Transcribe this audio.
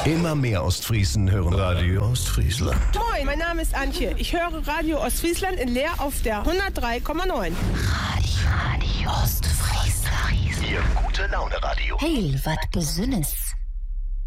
Immer mehr Ostfriesen hören Radio Ostfriesland. Moin, mein Name ist Antje. Ich höre Radio Ostfriesland in Leer auf der 103,9. Radio Ostfriesland. Ihr gute Laune Radio. Hey, wat Besünnes.